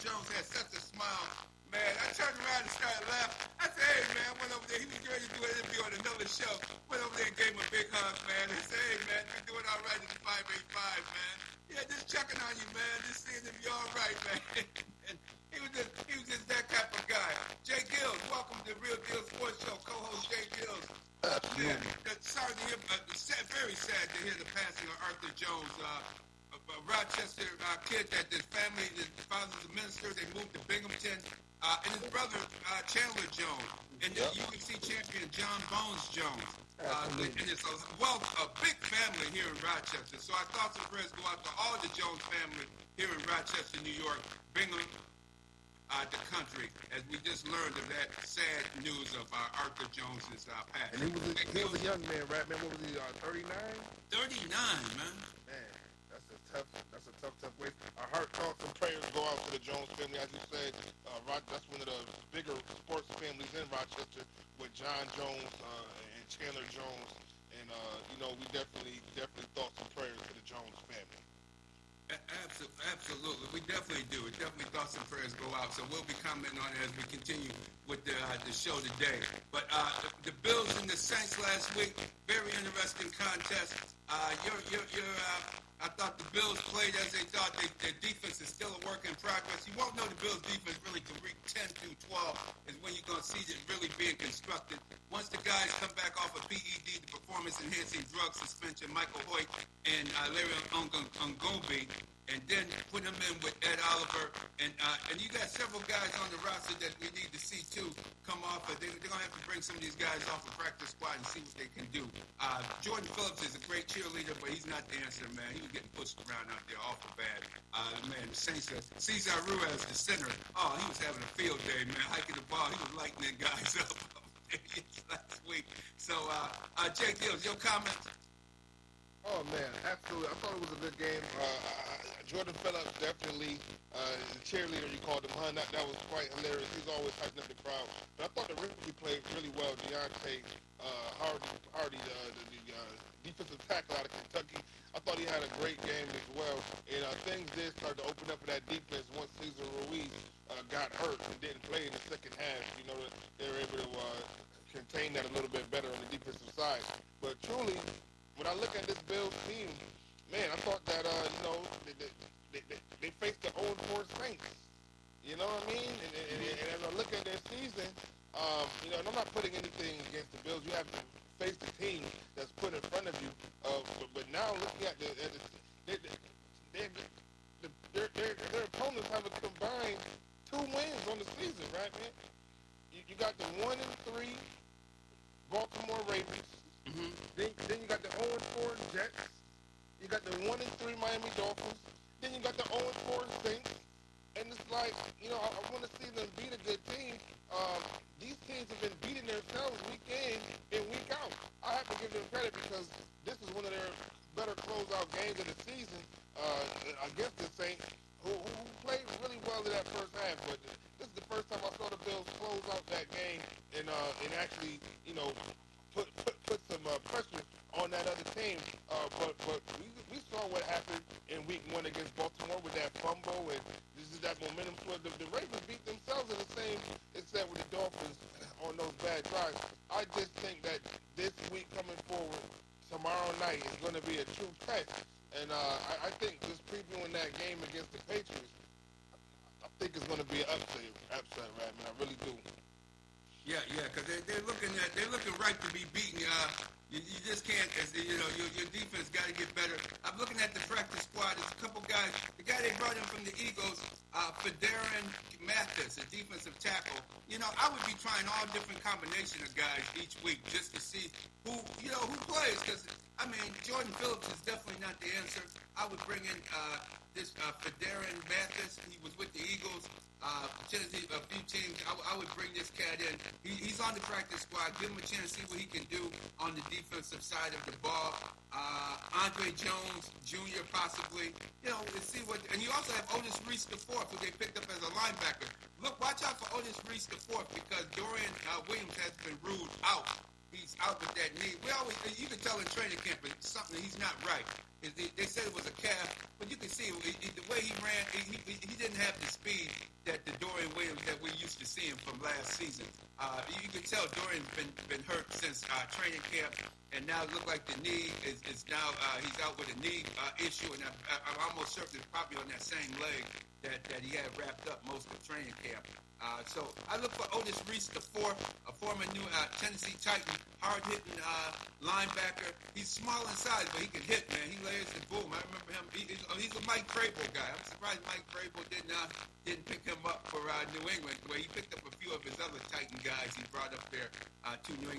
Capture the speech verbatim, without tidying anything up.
Jones had such a smile. Man, I turned around and started laughing. I said, hey, man, I went over there. He was ready to do an interview on another show. Went over there and gave him a big hug, man. I said, hey, man, you're doing all right at the five eighty-five, man. Yeah, just checking on you, man. Just seeing if you're all right, man. And he was just, he was just that type of guy. Jay Gills, welcome to the Real Deal Sports Show. Co-host Jay Gills. Absolutely. Yeah, sorry to hear, uh, sad, very sad to hear the passing of Arthur Jones. Uh, a, a Rochester uh, kid that his family, his father's a minister. They moved to Binghamton. Uh, and his brother, uh, Chandler Jones, and the Yep. U N C champion, John Bones Jones. Uh, Absolutely. and it's a, well, a big family here in Rochester. So our thoughts and prayers go out to all the Jones family here in Rochester, New York, Bingham, uh, the country, as we just learned of that sad news of uh, Arthur Jones's uh, passing. And he was a, he was a young man, right, man? What was he, uh, thirty-nine? thirty-nine, man. Man, that's a tough, that's a tough, tough way. Our heart thoughts and prayers go out to the Jones family. As you said, uh, Rod, that's one of the bigger sports families in Rochester with John Jones uh, and Chandler Jones. And, uh, you know, we definitely, definitely thoughts and prayers to the Jones family. Absolutely, absolutely. We definitely do. It definitely thoughts and prayers go out. So we'll be commenting on it as we continue with the, uh, the show today. But uh, the, the Bills and the Saints last week, very interesting contest. Uh, you're, you're, you're, uh, I thought the Bills played as they thought. They, their defense is still a work in progress. You won't know the Bills' defense really till week ten through twelve is when you're going to see it really being constructed. Once the guys come back off of P E D, the performance-enhancing drug suspension, Michael Hoyt and uh, Larry Ongombe, and then put them in with Ed Oliver. And uh, and you got several guys on the roster that we need to see, too, come off. But they, they're going to have to bring some of these guys off the practice squad and see what they can do. Uh, Jordan Phillips is a great cheerleader, but he's not the answer, man. He was getting pushed around out there awful bad. Uh, man, the Saints, Cesar Ruiz, the center, oh, he was having a field day, man. Hiking the ball, he was lighting their guys up last week. So, uh, uh, Jake Gills, your comments? Oh, man, absolutely. I thought it was a good game. Uh, I, Jordan Phillips definitely, uh, the cheerleader, you called him, huh? That, that was quite hilarious. He's always hyping up the crowd. But I thought the rookie played really well. Deontay uh, Hardy, Hardy uh, the, the uh, defensive tackle out of Kentucky. I thought he had a great game as well. And uh, things did start to open up for that defense once Cesar Ruiz uh, got hurt and didn't play in the second half. You know, they were able to uh, contain that a little bit better on the defensive side. But truly, when I look at this Bills team, man, I thought that, uh, you know, they, they, they, they faced the oh and four Saints. You know what I mean? And, and, and, and as I look at their season, um, you know, and I'm not putting anything against the Bills. You have to face the team that's put in front of you. Uh, but, but now looking at the, at the they, they, the, their, their, their opponents have a combined two wins on the season, right, man? You, you got the one and three Baltimore Ravens. Mm-hmm. Then, then you got the oh and four Jets. You got the one and three Miami Dolphins. Then you got the oh and four Saints. And it's like, you know, I, I want to see them beat a good team. Um, these teams have been beating themselves week in and week out. I have to give them credit because this is one of their better closeout games of the season uh, against the Saints, who, who played really well in that first half. But this is the first time I saw the Bills close out that game and uh, and actually, you know, put put, put some uh, pressure on that other team. Uh, but but we, we saw what happened in week one against Baltimore with that fumble, and this is that momentum. The, the Ravens beat themselves in the same extent with the Dolphins on those bad drives. I just think that this week coming forward, tomorrow night, is going to be a true test. And uh, I, I think just previewing that game against the Patriots, I think it's going to be an upset, upset, right, man? I really do. Yeah, yeah, because they, they're looking at they're looking right to be beaten. Uh, you, you just can't, as the, you know, your, your defense got to get better. I'm looking at the practice squad. There's a couple guys. The guy they brought in from the Eagles, uh, Fedarian Mathis, a defensive tackle. You know, I would be trying all different combination of guys each week just to see who, you know, who plays. Because I mean, Jordan Phillips is definitely not the answer. I would bring in uh, this uh, Fedarian Mathis. He was with the Eagles. Uh, Tennessee, a few teams, I, w- I would bring this cat in. He, he's on the practice squad. Give him a chance to see what he can do on the defensive side of the ball. Uh, Andre Jones Junior possibly. You know, let's see what. And you also have Otis Reese the fourth, who they picked up as a linebacker. Look, watch out for Otis Reese the fourth because Dorian uh, Williams has been ruled out. He's out with that knee. We always, you can tell in training camp, but something he's not right. They, they said it was a calf, but you can see it, it, the way he ran man, he, he, he didn't have the speed that the Dorian Williams that we're used to seeing from last season. Uh, you can tell Dorian's been been hurt since uh, training camp, and now it looked like the knee is, is now uh, he's out with a knee uh, issue, and I, I, I'm almost certain it's probably on that same leg that, that he had wrapped up most of training camp. Uh, so I look for Otis Reese the fourth, a former New uh, Tennessee Titan, hard-hitting uh, linebacker. He's small in size, but he can hit, man. He lays the boom. I remember him. He, he's, he's a Mike Vrabel guy. I'm surprised Mike Vrabel didn't uh, didn't pick him up for uh, New England, where he picked up a few of his other Titan guys he brought up there uh, to New England.